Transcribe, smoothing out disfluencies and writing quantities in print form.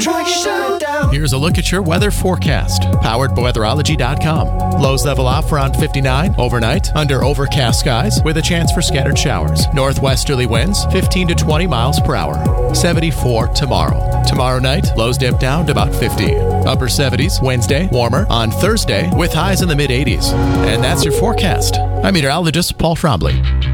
Here's a look at your weather forecast, powered by weatherology.com. Lows level off around 59 overnight, under overcast skies with a chance for scattered showers. Northwesterly winds 15 to 20 miles per hour. 74 tomorrow. Tomorrow night, lows dip down to about 50. Upper 70s Wednesday, warmer on Thursday with highs in the mid 80s. And that's your forecast. I'm meteorologist Paul Trombley.